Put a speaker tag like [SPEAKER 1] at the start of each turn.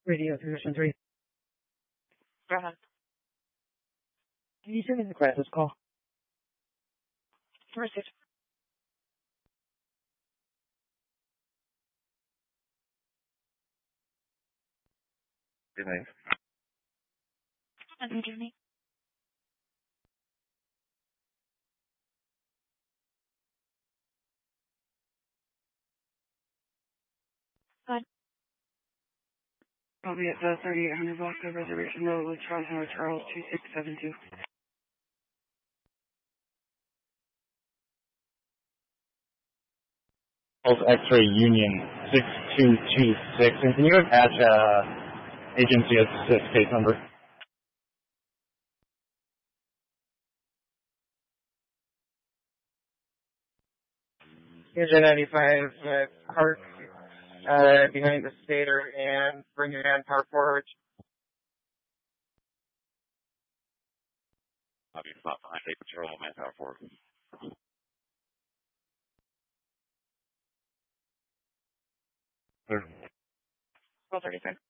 [SPEAKER 1] Radio Position 3.
[SPEAKER 2] Go ahead.
[SPEAKER 1] Can you send me the crisis call?
[SPEAKER 2] Received.
[SPEAKER 3] Good night.
[SPEAKER 2] And Jimmy. Go ahead.
[SPEAKER 1] I'll be at the 3800 block of Reservation Road with Toronto, Charles 2672.
[SPEAKER 3] X-ray Union 6226. And can you attach agency assist case number?
[SPEAKER 1] Here's your 95 park behind the stator and bring your manpower forward.
[SPEAKER 3] I'll be spot behind State Patrol, manpower forward.
[SPEAKER 2] 12:35.